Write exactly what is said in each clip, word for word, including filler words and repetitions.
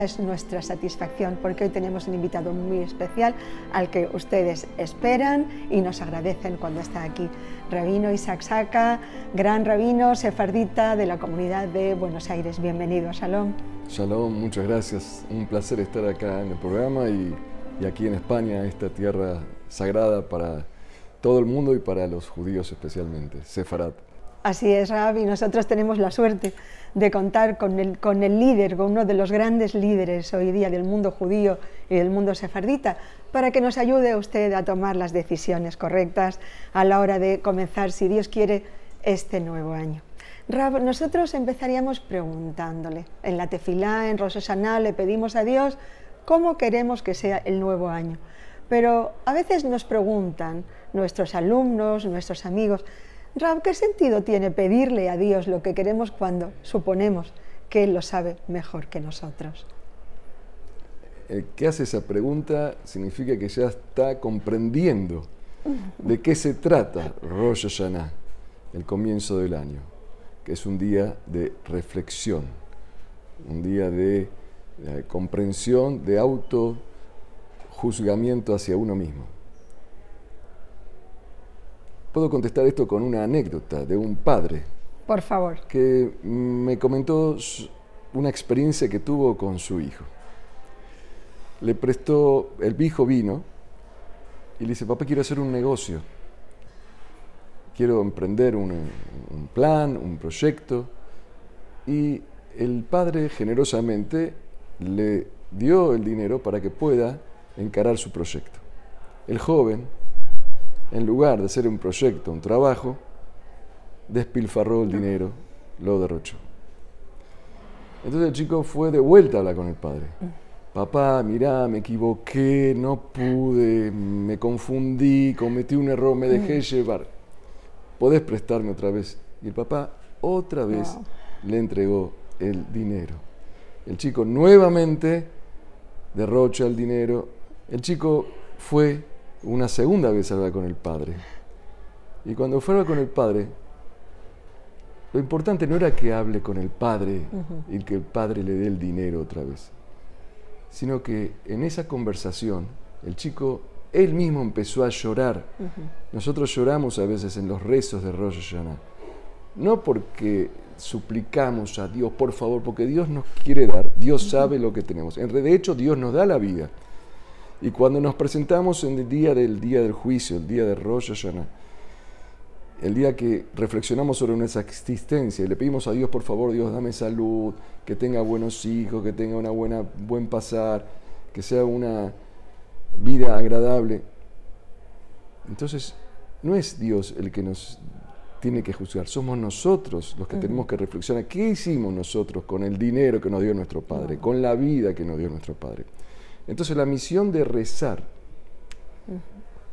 Es nuestra satisfacción porque hoy tenemos un invitado muy especial al que ustedes esperan y nos agradecen cuando está aquí. Rabino Isaac Saka, gran rabino sefardita de la comunidad de Buenos Aires. Bienvenido, Shalom. Shalom, muchas gracias. Un placer estar acá en el programa y, y aquí en España, esta tierra sagrada para todo el mundo y para los judíos especialmente, Sefarad. Así es, Rab, y nosotros tenemos la suerte de contar con el, con el líder, con uno de los grandes líderes hoy día del mundo judío y del mundo sefardita, para que nos ayude usted a tomar las decisiones correctas a la hora de comenzar, si Dios quiere, este nuevo año. Rab, nosotros empezaríamos preguntándole, en la tefilá, en Rosh Hashanah, le pedimos a Dios cómo queremos que sea el nuevo año. Pero a veces nos preguntan nuestros alumnos, nuestros amigos, Rab, ¿qué sentido tiene pedirle a Dios lo que queremos cuando suponemos que Él lo sabe mejor que nosotros? El que hace esa pregunta significa que ya está comprendiendo de qué se trata Rosh Hashanah, el comienzo del año, que es un día de reflexión, un día de, de comprensión, de autojuzgamiento hacia uno mismo. Puedo contestar esto con una anécdota de un padre. Por favor. Que me comentó una experiencia que tuvo con su hijo. Le prestó, el hijo vino y le dice, papá, quiero hacer un negocio. Quiero emprender un, un plan, un proyecto. Y el padre generosamente le dio el dinero para que pueda encarar su proyecto. El joven, en lugar de hacer un proyecto, un trabajo, despilfarró el dinero, lo derrochó. Entonces el chico fue de vuelta a hablar con el padre. Papá, mirá, me equivoqué, no pude, me confundí, cometí un error, me dejé llevar. ¿Podés prestarme otra vez? Y el papá otra vez wow. le entregó el dinero. El chico nuevamente derrocha el dinero. El chico fue una segunda vez a hablar con el padre. Y cuando fue a hablar con el padre, lo importante no era que hable con el padre uh-huh. y que el padre le dé el dinero otra vez, sino que en esa conversación el chico, él mismo empezó a llorar. Uh-huh. Nosotros lloramos a veces en los rezos de Rosh Hashanah, no porque suplicamos a Dios, por favor, porque Dios nos quiere dar, Dios uh-huh. sabe lo que tenemos. De hecho, Dios nos da la vida. Y cuando nos presentamos en el día del día del juicio, el día de Rosh Hashanah, el día que reflexionamos sobre nuestra existencia y le pedimos a Dios, por favor, Dios, dame salud, que tenga buenos hijos, que tenga una buena buen pasar, que sea una vida agradable. Entonces, no es Dios el que nos tiene que juzgar, somos nosotros los que uh-huh. tenemos que reflexionar. ¿Qué hicimos nosotros con el dinero que nos dio nuestro Padre, uh-huh. con la vida que nos dio nuestro Padre? Entonces la misión de rezar uh-huh.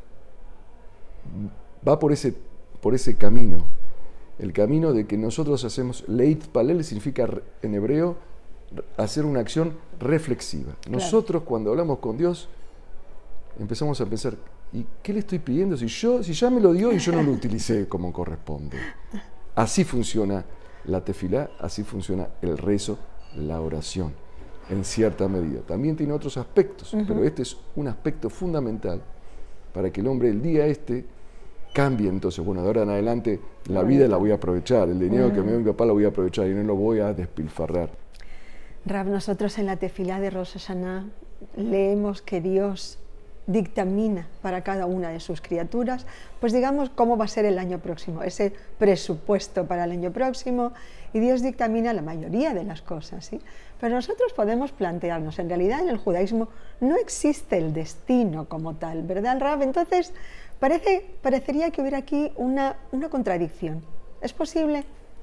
va por ese, por ese camino, el camino de que nosotros hacemos leit palel, significa en hebreo hacer una acción reflexiva. Claro. Nosotros cuando hablamos con Dios empezamos a pensar, ¿y qué le estoy pidiendo si, yo, si ya me lo dio y yo no lo utilicé como corresponde? Así funciona la tefilá, así funciona el rezo, la oración. En cierta medida. También tiene otros aspectos, uh-huh. pero este es un aspecto fundamental para que el hombre el día este cambie. Entonces, bueno, de ahora en adelante la vida la voy a aprovechar, el dinero uh-huh. que me dio mi papá lo voy a aprovechar y no lo voy a despilfarrar. Rab, nosotros en la tefilá de Rosh Hashanah leemos que Dios dictamina para cada una de sus criaturas, pues digamos cómo va a ser el año próximo, ese presupuesto para el año próximo, y Dios dictamina la mayoría de las cosas, ¿sí? Pero nosotros podemos plantearnos, en realidad en el judaísmo no existe el destino como tal, ¿verdad, Rab? Entonces parece, parecería que hubiera aquí una, una contradicción. ¿Es posible?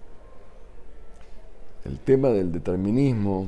El tema del determinismo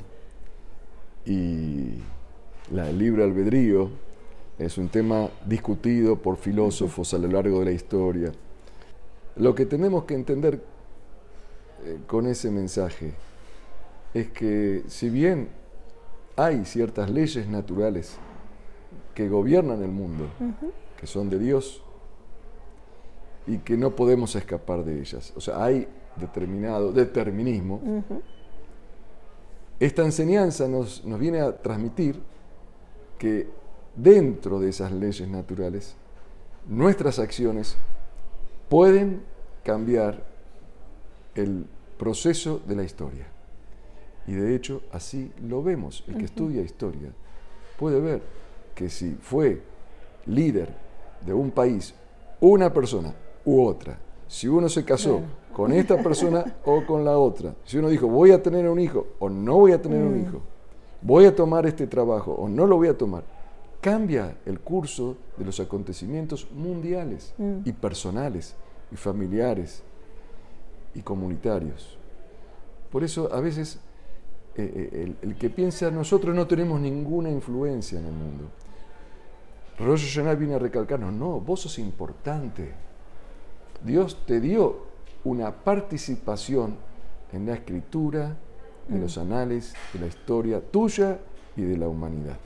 y la libre albedrío es un tema discutido por filósofos a lo largo de la historia. Lo que tenemos que entender eh, con ese mensaje es que si bien hay ciertas leyes naturales que gobiernan el mundo, uh-huh. que son de Dios, y que no podemos escapar de ellas, o sea, hay determinado determinismo, uh-huh. esta enseñanza nos, nos viene a transmitir que dentro de esas leyes naturales, nuestras acciones pueden cambiar el proceso de la historia. Y de hecho, así lo vemos. El que uh-huh. estudia historia puede ver que si fue líder de un país, una persona u otra, si uno se casó bueno. con esta persona o con la otra, si uno dijo voy a tener un hijo o no voy a tener mm. un hijo, voy a tomar este trabajo o no lo voy a tomar, cambia el curso de los acontecimientos mundiales mm. y personales y familiares y comunitarios. Por eso a veces eh, el, el que piensa nosotros no tenemos ninguna influencia en el mundo. Rosh Hashanah viene a recalcarnos, no, vos sos importante. Dios te dio una participación en la escritura, de mm. los anales, de la historia tuya y de la humanidad.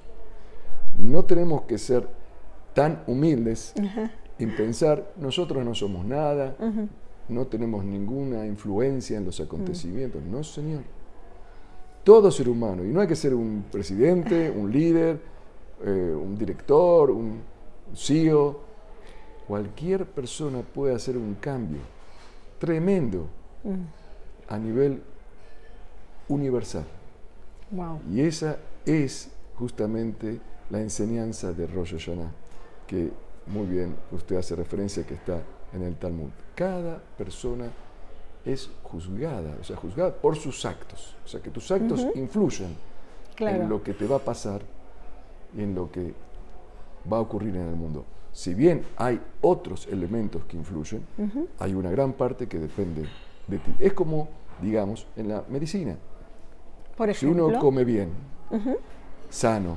No tenemos que ser tan humildes uh-huh. en pensar, nosotros no somos nada, uh-huh. no tenemos ninguna influencia en los acontecimientos. Uh-huh. No, Señor. Todo ser humano, y no hay que ser un presidente, un líder, eh, un director, un C E O, cualquier persona puede hacer un cambio tremendo uh-huh. a nivel universal. Wow. Y esa es justamente la enseñanza de Rosh Hashanah, que muy bien usted hace referencia que está en el Talmud. Cada persona es juzgada, o sea, juzgada por sus actos. O sea, que tus actos uh-huh. influyen claro. en lo que te va a pasar y en lo que va a ocurrir en el mundo. Si bien hay otros elementos que influyen, uh-huh. hay una gran parte que depende de ti. Es como, digamos, en la medicina. Por ejemplo, si uno come bien, uh-huh. sano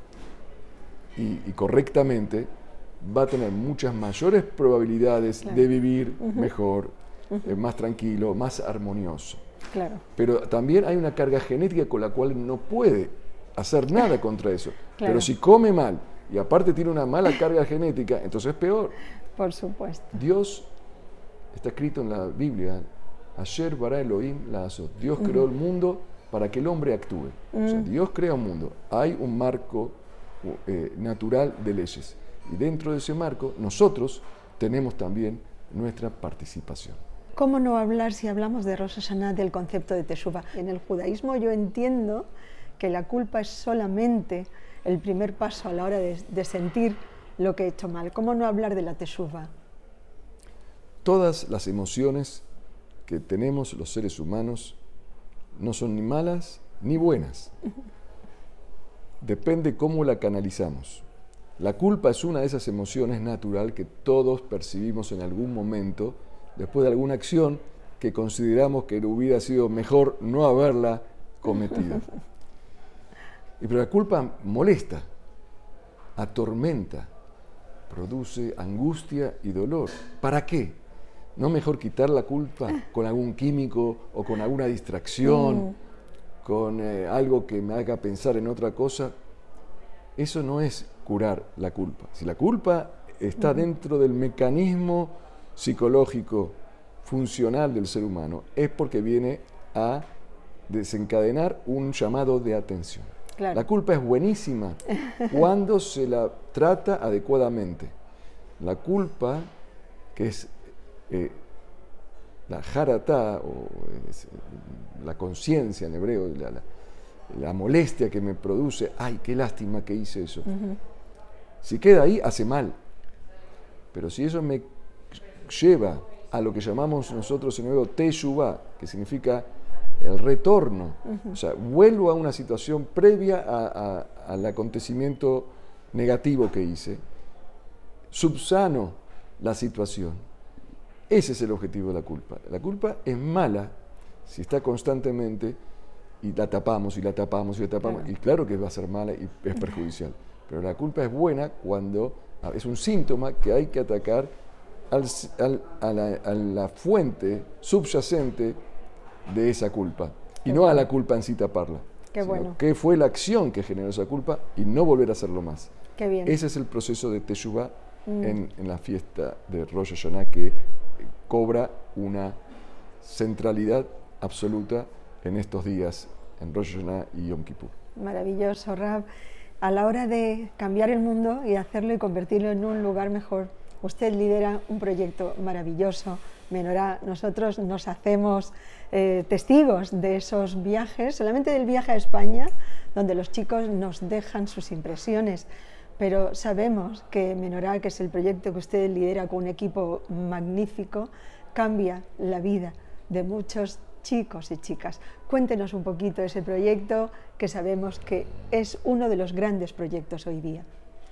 y, y correctamente, va a tener muchas mayores probabilidades claro. de vivir uh-huh. mejor, uh-huh. eh, más tranquilo, más armonioso. Claro. Pero también hay una carga genética con la cual no puede hacer nada contra eso. Claro. Pero si come mal y aparte tiene una mala carga genética, entonces es peor. Por supuesto. Dios, está escrito en la Biblia, Asher bara Elohim la azot. Dios uh-huh. creó el mundo para que el hombre actúe. Uh-huh. O sea, Dios crea un mundo. Hay un marco eh, natural de leyes. Y dentro de ese marco, nosotros tenemos también nuestra participación. ¿Cómo no hablar, si hablamos de Rosh Hashanah, del concepto de Teshuvah? En el judaísmo yo entiendo que la culpa es solamente el primer paso a la hora de, de sentir lo que he hecho mal. ¿Cómo no hablar de la Teshuvah? Todas las emociones que tenemos los seres humanos no son ni malas ni buenas. Depende cómo la canalizamos. La culpa es una de esas emociones natural que todos percibimos en algún momento después de alguna acción que consideramos que hubiera sido mejor no haberla cometido. Y pero la culpa molesta, atormenta, produce angustia y dolor. ¿Para qué? ¿No mejor quitar la culpa con algún químico o con alguna distracción, mm. con eh, algo que me haga pensar en otra cosa? Eso no es curar la culpa. Si la culpa está mm. dentro del mecanismo psicológico funcional del ser humano, es porque viene a desencadenar un llamado de atención. Claro. La culpa es buenísima cuando se la trata adecuadamente. La culpa, que es eh, la jaratá, o es, la conciencia en hebreo, la, la, la molestia que me produce, ay, qué lástima que hice eso. Uh-huh. Si queda ahí, hace mal. Pero si eso me lleva a lo que llamamos nosotros en hebreo teshuvah, que significa el retorno, uh-huh. o sea, vuelvo a una situación previa a, a, al acontecimiento negativo que hice, subsano la situación. Ese es el objetivo de la culpa. La culpa es mala si está constantemente y la tapamos y la tapamos y la tapamos, claro. y claro que va a ser mala y es perjudicial, pero la culpa es buena cuando es un síntoma que hay que atacar al, al, a, la, a la fuente subyacente de esa culpa, y no a la culpa en sí taparla. Qué bueno. ¿Qué fue la acción que generó esa culpa? Y no volver a hacerlo más. Qué bien. Ese es el proceso de Teshuvah mm. en, en la fiesta de Rosh Hashanah, que cobra una centralidad absoluta en estos días en Rosh Hashanah y Yom Kippur. Maravilloso, Rab. A la hora de cambiar el mundo y hacerlo y convertirlo en un lugar mejor, usted lidera un proyecto maravilloso, Menorá. Nosotros nos hacemos eh, testigos de esos viajes, solamente del viaje a España, donde los chicos nos dejan sus impresiones, pero sabemos que Menorá, que es el proyecto que usted lidera con un equipo magnífico, cambia la vida de muchos chicos y chicas. Cuéntenos un poquito ese proyecto, que sabemos que es uno de los grandes proyectos hoy día.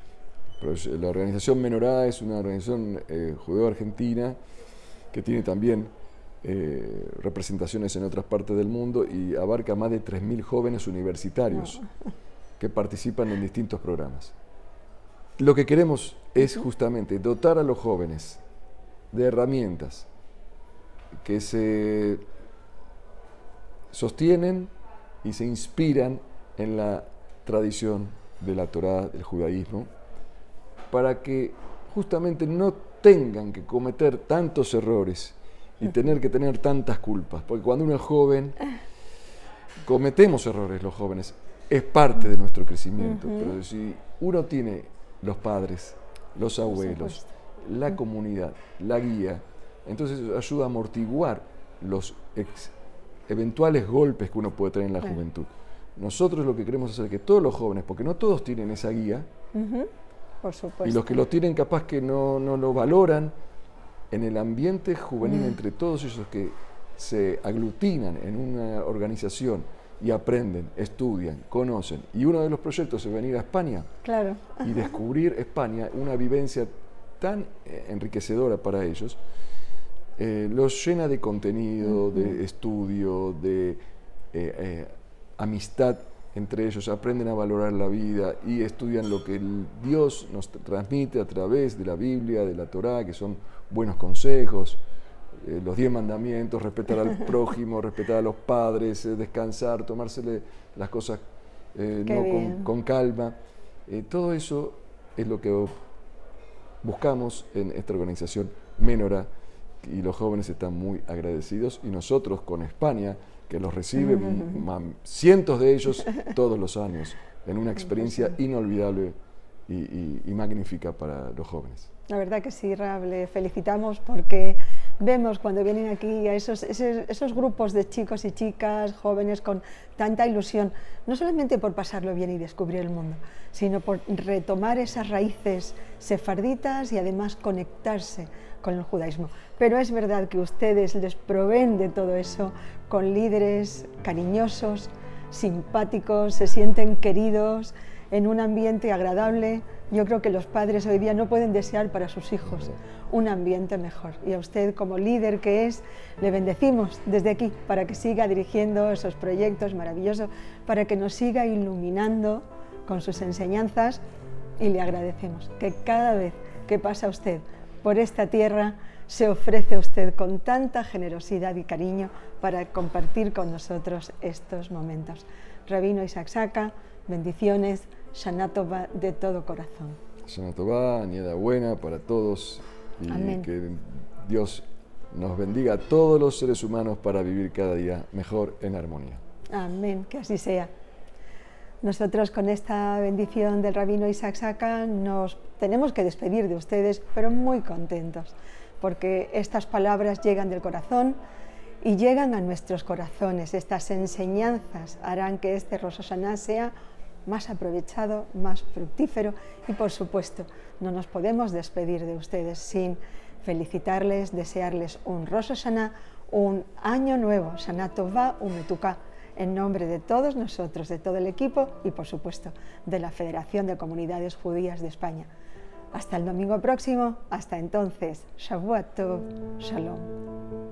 La organización Menorá es una organización eh, judeo-argentina que tiene también eh, representaciones en otras partes del mundo y abarca más de tres mil jóvenes universitarios no. que participan en distintos programas. Lo que queremos es justamente dotar a los jóvenes de herramientas que se sostienen y se inspiran en la tradición de la Torá, del judaísmo, para que justamente no tengan que cometer tantos errores y tener que tener tantas culpas, porque cuando uno es joven, cometemos errores los jóvenes, es parte de nuestro crecimiento, uh-huh. pero si uno tiene los padres, los abuelos, la comunidad, la guía, entonces ayuda a amortiguar los ex eventuales golpes que uno puede tener en la claro. juventud. Nosotros lo que queremos hacer es que todos los jóvenes, porque no todos tienen esa guía, uh-huh. Por supuesto. Y los que lo tienen capaz que no, no lo valoran, en el ambiente juvenil, mm. entre todos esos que se aglutinan en una organización y aprenden, estudian, conocen, y uno de los proyectos es venir a España claro. y descubrir España, una vivencia tan enriquecedora para ellos, eh, los llena de contenido, mm-hmm. de estudio, de eh, eh, amistad entre ellos, aprenden a valorar la vida y estudian lo que el Dios nos transmite a través de la Biblia, de la Torá, que son buenos consejos, eh, los diez mandamientos, respetar al prójimo, respetar a los padres, eh, descansar, tomársele las cosas eh, no, con, con calma. Eh, todo eso es lo que buscamos en esta organización Menorá, y los jóvenes están muy agradecidos, y nosotros con España, que los recibe uh-huh. cientos de ellos todos los años, en una experiencia inolvidable y, y, y magnífica para los jóvenes. La verdad que sí, Rab, le felicitamos porque vemos cuando vienen aquí a esos, esos, esos grupos de chicos y chicas, jóvenes con tanta ilusión, no solamente por pasarlo bien y descubrir el mundo, sino por retomar esas raíces sefarditas y además conectarse con el judaísmo. Pero es verdad que ustedes les proveen de todo eso con líderes cariñosos, simpáticos, se sienten queridos, en un ambiente agradable. Yo creo que los padres hoy día no pueden desear para sus hijos un ambiente mejor. Y a usted, como líder que es, le bendecimos desde aquí para que siga dirigiendo esos proyectos maravillosos, para que nos siga iluminando con sus enseñanzas, y le agradecemos que cada vez que pasa usted por esta tierra se ofrece a usted con tanta generosidad y cariño para compartir con nosotros estos momentos. Rabino Isaac Saka, bendiciones, Shana Tova de todo corazón. Shana Tova, nieda buena para todos, y Amén. Que Dios nos bendiga a todos los seres humanos para vivir cada día mejor en armonía. Amén, que así sea. Nosotros con esta bendición del Rabino Isaac Saka nos tenemos que despedir de ustedes, pero muy contentos, porque estas palabras llegan del corazón y llegan a nuestros corazones. Estas enseñanzas harán que este Rosh Hashanah sea más aprovechado, más fructífero, y por supuesto no nos podemos despedir de ustedes sin felicitarles, desearles un Rosh Hashanah, un año nuevo, Shana Tova umetuká, en nombre de todos nosotros, de todo el equipo y por supuesto de la Federación de Comunidades Judías de España. Hasta el domingo próximo, hasta entonces, Shavuot Tov, Shalom.